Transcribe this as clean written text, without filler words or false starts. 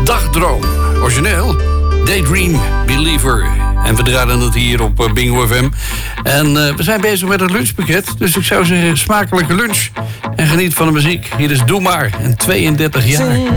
Dagdroom. Origineel, Daydream Believer. En we draaien het hier op Bingo FM. En we zijn bezig met het lunchpakket. Dus ik zou zeggen, smakelijke lunch. En geniet van de muziek. Hier is Doe Maar, en 32 jaar.